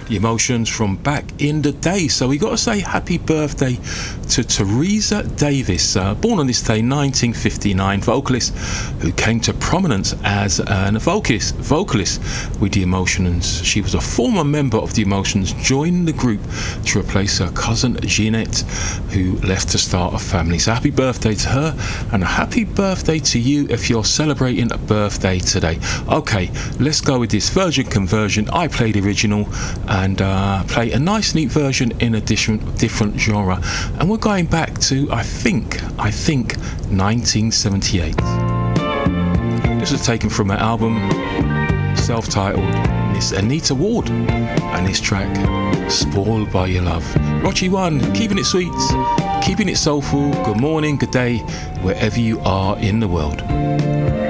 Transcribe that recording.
The Emotions from back in the day. So we got to say happy birthday to Teresa Davis, born on this day 1959, vocalist who came to prominence as a vocalist with The Emotions. She was a former member of The Emotions, joining the group to replace her cousin Jeanette, who left to start a family. So happy birthday to her, and a happy birthday to you if you're celebrating a birthday today. Okay, let's go with this Virgin Conversion. I play the original and play a nice neat version in a different genre, and we're going back to I think 1978. This was taken from her album self-titled, Miss Anita Ward, and this track Spoiled by Your Love. Rochi One, keeping it sweet, keeping it soulful. Good morning, good day, wherever you are in the world.